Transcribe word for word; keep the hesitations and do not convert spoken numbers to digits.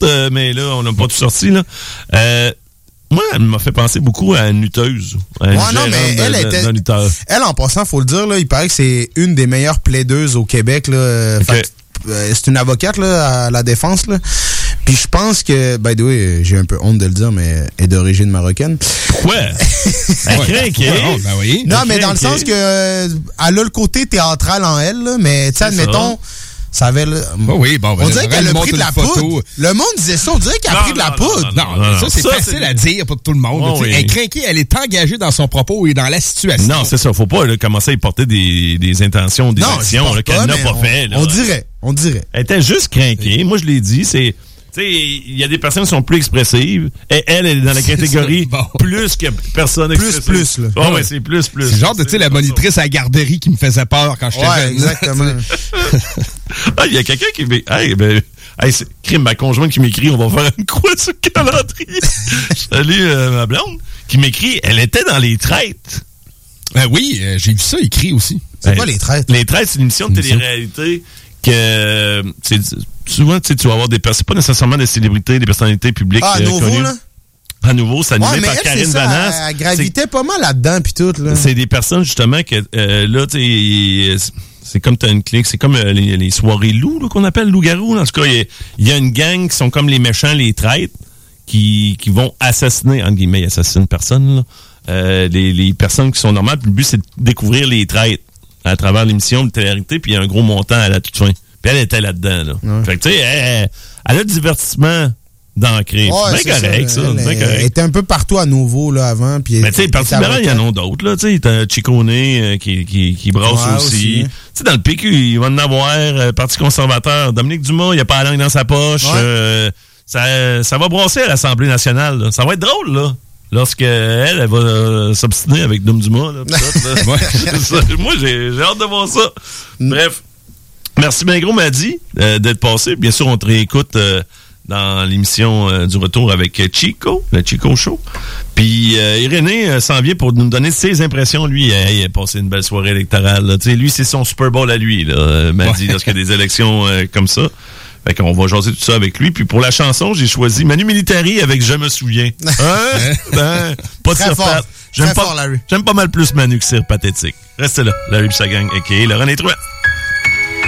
euh, mais là, on n'a pas tout sorti, là. Euh, moi, elle m'a fait penser beaucoup à une lutteuse. À une ouais, non, mais elle de, était... de, elle, en passant, faut le dire, là, il paraît que c'est une des meilleures plaideuses au Québec, là. Okay. Fait, euh, c'est une avocate, là, à la défense, là. Puis je pense que, by the way, j'ai un peu honte de le dire, mais elle est d'origine marocaine. Pourquoi? Elle craquait. Non, ben oui. Non, mais dans le sens que, euh, elle a le côté théâtral en elle, là, mais, tu sais, admettons... Ça. Ça avait le... Oh oui, bon, ben, on dirait qu'elle a pris de la poudre. Le monde disait ça, on dirait qu'elle a pris de la poudre. Non, non, non, ça, c'est ça, facile c'est... à dire pour tout le monde. Oh, oui. Elle est craquée, elle est engagée dans son propos et dans la situation. Non, c'est ça. Faut pas là, commencer à y porter des, des intentions, des non, actions là, qu'elle n'a pas on, fait. Là. On dirait, on dirait. Elle était juste craquée. Moi, je l'ai dit, c'est... Tu sais, il y a des personnes qui sont plus expressives. Et elle, elle est dans la catégorie bon. plus que personne expressive. Plus, plus, là. Oh, ouais, c'est plus, plus. C'est genre de, tu sais, la monitrice à la garderie qui me faisait peur quand j'étais ouais, jeune. exactement. Ah, il y a quelqu'un qui m'écrit. Hey, ben, hey, c'est crime, ma conjointe qui m'écrit, on va faire une croix sur le calendrier. Salut, euh, ma blonde, qui m'écrit, elle était dans Les Traites. Ben oui, euh, j'ai vu ça écrit aussi. C'est ben, quoi Les Traites? Les Traites, c'est une émission de télé-réalité que, c'est, souvent, tu sais, tu vas avoir des personnes, c'est pas nécessairement des célébrités, des personnalités publiques. Ah, à euh, nouveau, connues. là? À nouveau, c'est animé ouais, mais par elle, Karine ça, Vanasse. Elle, elle gravitait c'est, pas mal là-dedans, puis tout, là. C'est des personnes, justement, que, euh, là, tu sais, c'est comme t'as une clique, c'est comme euh, les, les soirées loups, là, qu'on appelle loups-garous. En tout cas, il y, y a une gang qui sont comme les méchants, les traîtres, qui, qui vont assassiner, entre guillemets, ils assassinent personne, là, euh, les, les personnes qui sont normales. Puis le but, c'est de découvrir les traîtres à travers l'émission de télé-réalité, puis il y a un gros montant à la toute fin. Puis elle était là-dedans, là. Ouais. Fait que, tu sais, elle, elle a le divertissement d'ancrer. Ouais, c'est bien correct, ça. Elle, bien correct. Elle était un peu partout à nouveau, là, avant. Puis mais tu sais, particulièrement, il y en a d'autres, là. Tu sais, t'as Chicone euh, qui, qui, qui brasse ouais, aussi. aussi. Tu sais, dans le P Q, il va en avoir, euh, Parti conservateur. Dominique Dumas, il a pas la langue dans sa poche. Ouais. Euh, ça, ça va brasser à l'Assemblée nationale, là. Ça va être drôle, là. Lorsque elle, elle va euh, s'obstiner avec Dom Dumas, là. Là. Ouais. Moi, j'ai, j'ai hâte de voir ça. Mm. Bref. Merci bien gros, Madi, euh, d'être passé. Bien sûr, on te réécoute euh, dans l'émission euh, du retour avec Chico, le Chico Show. Puis euh, Irénée euh, s'en vient pour nous donner ses impressions. Lui, euh, il a passé une belle soirée électorale. Lui, c'est son Super Bowl à lui, là, euh, Madi, ouais. Lorsqu'il y a des élections euh, comme ça. Fait qu'on va jaser tout ça avec lui. Puis pour la chanson, j'ai choisi Manu Militari avec Je me souviens. Hein? Ben, pas de surface. J'aime pas, j'aime pas mal plus Manu que Cire Pathétique. Restez là, Larry et sa gang, a k a. Laurent Détruit.